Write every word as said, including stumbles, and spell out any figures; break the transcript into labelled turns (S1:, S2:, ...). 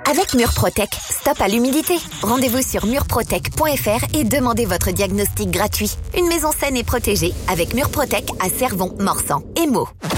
S1: Avec Murprotec, stop à l'humidité. Rendez-vous sur murprotec point f r et demandez votre diagnostic gratuit. Une maison saine et protégée avec Murprotec à Cervon, Morsan et Meaux.